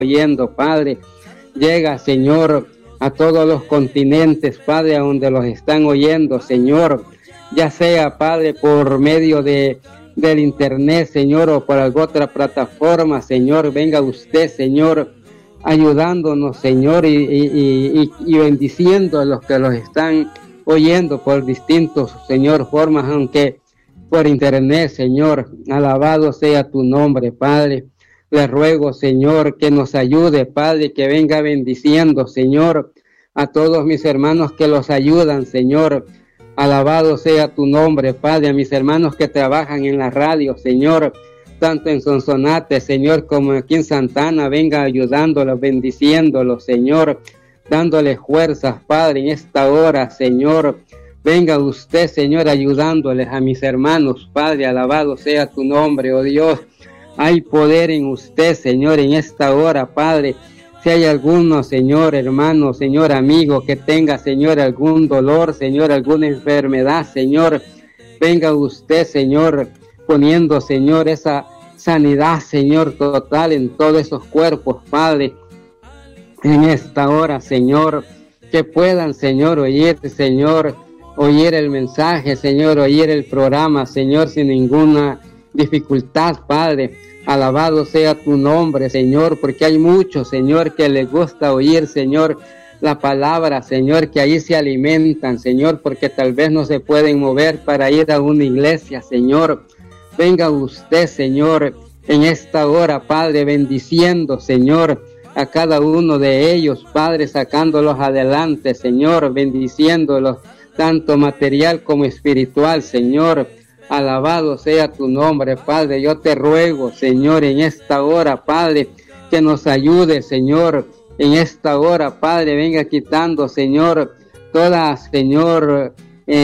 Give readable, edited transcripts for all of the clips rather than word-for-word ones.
oyendo, Padre. Llega, Señor, a todos los continentes, Padre, a donde los están oyendo, Señor. Ya sea, Padre, por medio del internet, Señor, o por alguna otra plataforma, Señor. Venga usted, Señor, ayudándonos, Señor, y bendiciendo a los que los están oyendo por distintos, Señor, formas, aunque por internet, Señor. Alabado sea tu nombre, Padre. Le ruego, Señor, que nos ayude, Padre, que venga bendiciendo, Señor, a todos mis hermanos que los ayudan, Señor. Alabado sea tu nombre, Padre, a mis hermanos que trabajan en la radio, Señor, tanto en Sonsonate, Señor, como aquí en Santana. Venga ayudándolos, bendiciéndolos, Señor, dándoles fuerzas, Padre, en esta hora, Señor. Venga usted, Señor, ayudándoles a mis hermanos, Padre. Alabado sea tu nombre, oh Dios. Hay poder en usted, Señor, en esta hora, Padre. Si hay alguno, Señor, hermano, Señor, amigo, que tenga, Señor, algún dolor, Señor, alguna enfermedad, Señor, venga usted, Señor, poniendo, Señor, esa sanidad, Señor, total en todos esos cuerpos, Padre. En esta hora, Señor, que puedan, Señor, oír, Señor, oír el mensaje, Señor, oír el programa, Señor, sin ninguna dificultad, Padre. Alabado sea tu nombre, Señor, porque hay muchos, Señor, que les gusta oír, Señor, la palabra, Señor, que ahí se alimentan, Señor, porque tal vez no se pueden mover para ir a una iglesia, Señor. Venga usted, Señor, en esta hora, Padre, bendiciendo, Señor, a cada uno de ellos, Padre, sacándolos adelante, Señor, bendiciéndolos, tanto material como espiritual, Señor. Alabado sea tu nombre, Padre. Yo te ruego, Señor, en esta hora, Padre, que nos ayude, Señor, en esta hora, Padre. Venga quitando, Señor, todas, Señor,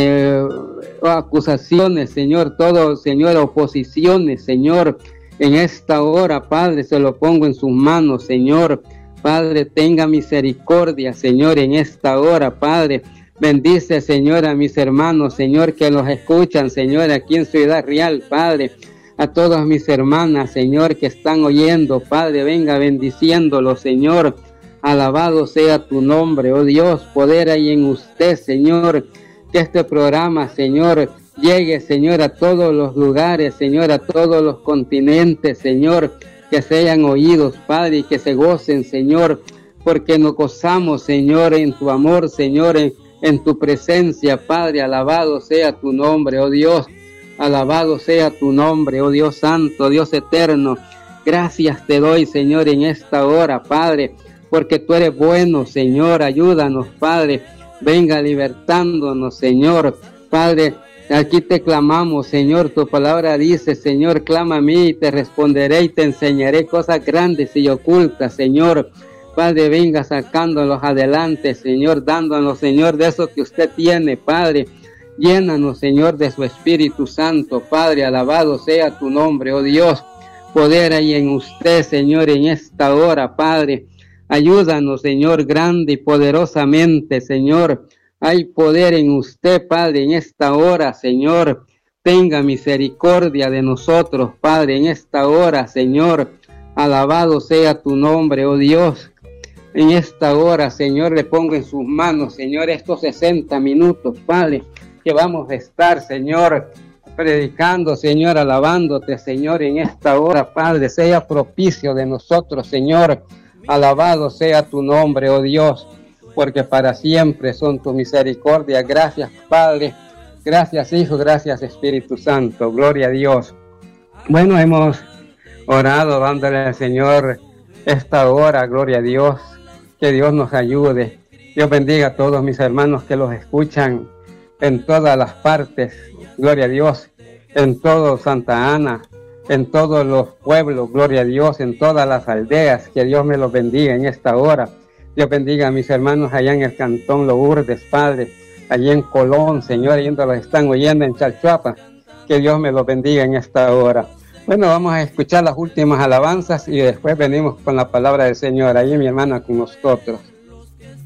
acusaciones, Señor, todo, Señor, oposiciones, Señor. En esta hora, Padre, se lo pongo en sus manos, Señor. Padre, tenga misericordia, Señor, en esta hora, Padre. Bendice, Señor, a mis hermanos, Señor, que los escuchan, Señor, aquí en Ciudad Real, Padre. A todas mis hermanas, Señor, que están oyendo, Padre, venga bendiciéndolos, Señor. Alabado sea tu nombre, oh Dios, poder hay en usted, Señor. Que este programa, Señor, llegue, Señor, a todos los lugares, Señor, a todos los continentes, Señor. Que sean oídos, Padre, y que se gocen, Señor, porque nos gozamos, Señor, en tu amor, Señor, en tu presencia, Padre. Alabado sea tu nombre, oh Dios. Alabado sea tu nombre, oh Dios santo, Dios eterno. Gracias te doy, Señor, en esta hora, Padre, porque tú eres bueno, Señor. Ayúdanos, Padre. Venga libertándonos, Señor. Padre, aquí te clamamos, Señor. Tu palabra dice, Señor, clama a mí y te responderé y te enseñaré cosas grandes y ocultas, Señor. Padre, venga sacándolos adelante, Señor, dándonos, Señor, de eso que usted tiene, Padre. Llénanos, Señor, de su Espíritu Santo, Padre. Alabado sea tu nombre, oh Dios. Poder hay en usted, Señor, en esta hora, Padre. Ayúdanos, Señor, grande y poderosamente, Señor. Hay poder en usted, Padre, en esta hora, Señor. Tenga misericordia de nosotros, Padre, en esta hora, Señor. Alabado sea tu nombre, oh Dios. En esta hora, Señor, le pongo en sus manos, Señor, estos 60 minutos, Padre, que vamos a estar, Señor, predicando, Señor, alabándote, Señor, en esta hora, Padre. Sea propicio de nosotros, Señor. Alabado sea tu nombre, oh Dios, porque para siempre son tu misericordia. Gracias, Padre. Gracias, Hijo. Gracias, Espíritu Santo. Gloria a Dios. Bueno, hemos orado dándole al Señor esta hora. Gloria a Dios. Que Dios nos ayude. Dios bendiga a todos mis hermanos que los escuchan en todas las partes. Gloria a Dios. En todo Santa Ana, en todos los pueblos. Gloria a Dios. En todas las aldeas. Que Dios me los bendiga en esta hora. Dios bendiga a mis hermanos allá en el Cantón Lourdes, Padre. Allí en Colón, Señor, y donde los están oyendo en Chalchuapa. Que Dios me los bendiga en esta hora. Bueno, vamos a escuchar las últimas alabanzas y después venimos con la palabra del Señor. Ahí mi hermana con nosotros.